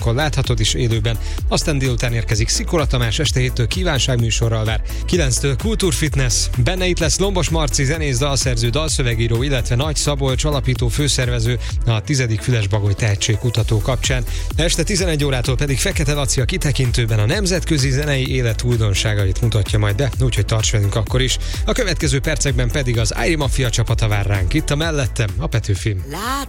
akkor láthatod is élőben. Aztán délután érkezik Szikola Tamás, este 7-től kívánságműsorral vár. 9-től Kultúrfitness. Benne itt lesz Lombos Marci, zenész, dalszerző, dalszövegíró, illetve Nagy Szabolcs, alapító főszervező a 10. Fülesbagoly tehetségkutató kapcsán. Este 11 órától pedig Fekete Laci a kitekintőben a nemzetközi zenei élet újdonságait mutatja majd be, úgyhogy tarts velünk akkor is. A következő percekben pedig az Ári Mafia csapata vár ránk. Itt a mellettem a Petőfim.